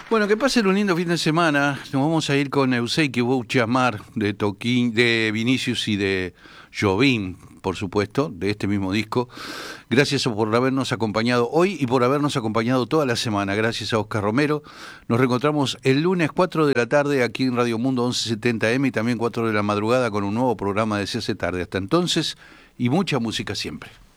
Bueno, que pasen un lindo fin de semana. Nos vamos a ir con Eusebio Bouchamar de Toquín, de Vinicius y de Jobim, por supuesto, de este mismo disco. Gracias por habernos acompañado hoy y por habernos acompañado toda la semana. Gracias a Oscar Romero. Nos reencontramos el lunes 4 de la tarde aquí en Radio Mundo 1170M y también 4 de la madrugada con un nuevo programa de Se hace tarde. Hasta entonces, y mucha música siempre.